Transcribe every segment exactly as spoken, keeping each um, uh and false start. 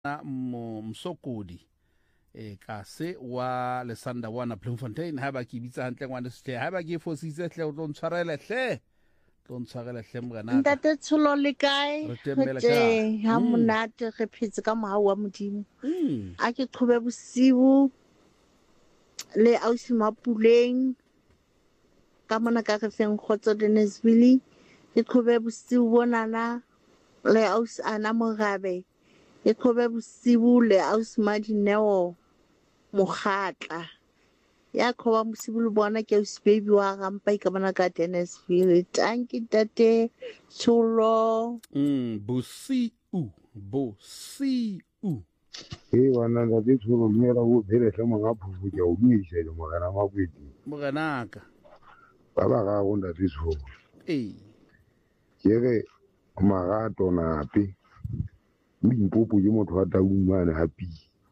msokodi e ka se wa lesanda wana Bloemfontein ha ba ke bitsa hantle ngwana se ha ba ke fositse hle o tlo ntshwarele hle tlo ntshwarele hle mgana ntate tsholo le kae re ha monate re phetse ka moha wa modimo a ke qhobe bosibu le ausi mapuleng ka mona ka re feng khotso Dennisville ke qhobe bosibu bonana le ausi ana morabe ke qhobe bosibu le ausi madineo mogatla ya khoba mosibu le bona ke ausi baby wa rampa ka bona ka Dennisville tanki tate tsholo mm bosiu bosiu e wana da di tsholo mera go bere hle mga phufu ke o buise le mogana mabwedi moganaka baba ga go nda di tsholo eh ke re magato nape mimpopo ke motho wa taumane happy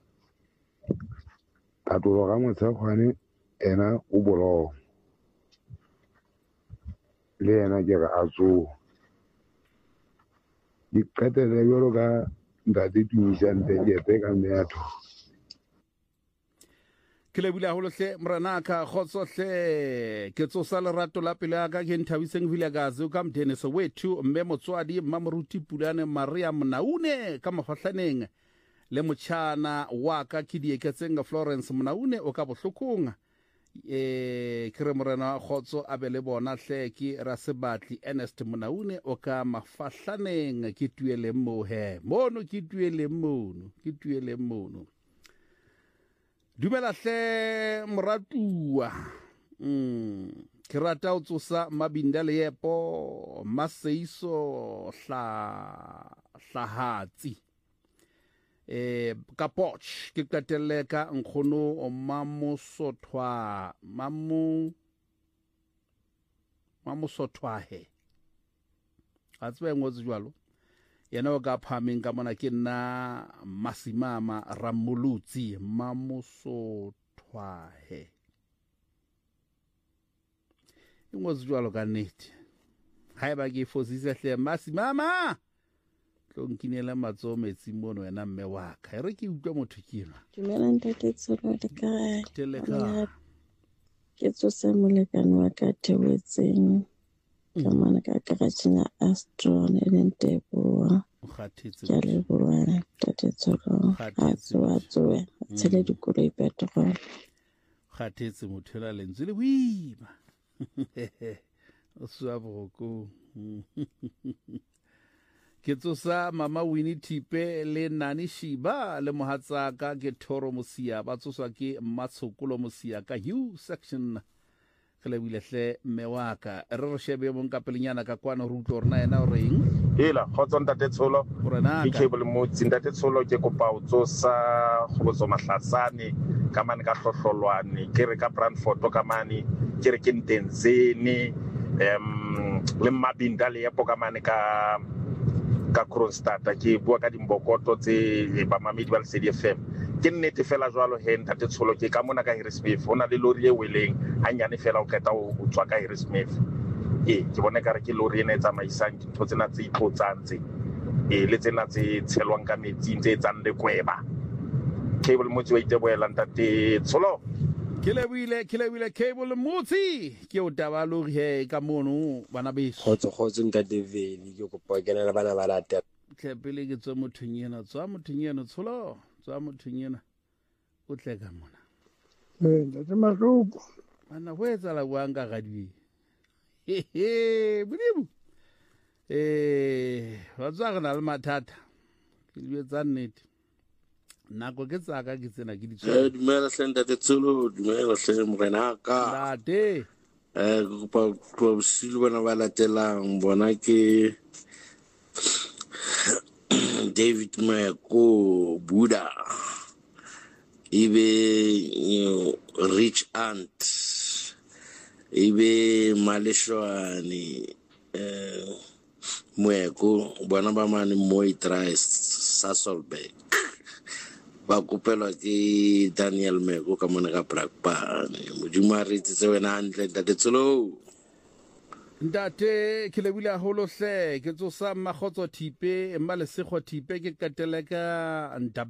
tatolo ga motsa khwane ena o bolo le ena ke ga atso di qetele yoro ka ndate tumisante ke te ka meatho ke le bula holo hle mranaka khotso hle ke tsosa lerato la pele ka ke nthabiseng vile gazi o ka mdene so wethu mme motswadi mamoruti pulane Maria Mnaune ka mafahlaneng le motšhana wa ka ke dieketseng Florence Mnaune o ka bohlokong e ke re morena khotso a be le bona hle ke ra se batli Ernest Mnaune o ka mafahlaneng ke tuele mohe mono ke tuele mono ke tuele mono dumela hle moratua mm ke rata o tsosa mabinda le yepo maseiso hla hlahatsi eh ka poch ke qetelle ka nkgono o mamosothwa mamu mamosothwa he a tswe ngotse jwalo yena o ka phameng ka mona ke nna Masimama Ramolutsi mamosothwahe ingotse jwalo ka nnete ha eba ke fositse hle Masimama tlo nkinela matso metsi mono wena mme wa ka re ke utlwa motho kena dumela ntate tsolo le kae teleka ke tsosa molekane wa ka Thewetseng ka mana ka garageng Astro ne Nteboa khathetse ke le bua tate tsolo a tswa tswa tshele dikolo e petrol khathetse motho la lentswe le buima o swa boko ke tsosa mama Winnie Tipe le Nani Shiba le mohatsaka ke Thoro Mosia ba tsoswa ke Matshokolo Mosia ka U section ke le bile hle mme wa ka re re shebe mo nka pelenyana ka kwana rutlo rena ena o reng hela khotso ntate tsholo ke cable mo ntate tsholo ke kopa o tsosa go botso mahlasane ka mane ka hlohlolwane ke re ka Brandford ka mane ke re ke Ntenzeni em le mabinda le ya ka mane ka ka Kronstadt ke bua ka dimbokoto tse ba mamedi ba Lesedi F M ke nnete fela jwalo he ntate tsholo ke ka mona ka Harrismith ona le lori e weleng hanyane fela o keta o tswa ka Harrismith e ke bona ka re ke lori ena e tsamaisang dintho tsena tse iplotsang tse e le tsena tse tshelwang ka metsi tse tsang le kweba cable motse wa iteboela ntate tsholo ke le buile ke le buile cable motse ke o taba lori he ka mono bana beso khotso khotso ntate Veni ke kopa ke nela bana ba lata tle pele ke tswa mothunyena tswa mothunyena tsholo tswa mothunyena o tle ka mona eh ntate Marupo ana ho etsa la buanga ga di he he budibu eh wa tswa ga na le mathata ke le tsa nnete nako ke tsaka ke tsena ke ditso eh dumela hle ntate Tsolo dumela hle morena ka ntate eh go pa go bosilu bana ba latelang bona ke David Mayako Buddha ibe Rich Aunt ibe Maleshwane eh Moeko bona ba mane Moitrais Sasolberg ba kopelwa ke Daniel Meko ka mona ka Brakpan modimo a re tsetse wena hantle ntate Tsolo ntate ke lebile haholo hle ke tsosa Makgotso Thipe mma Lesego Thipe ke katele ka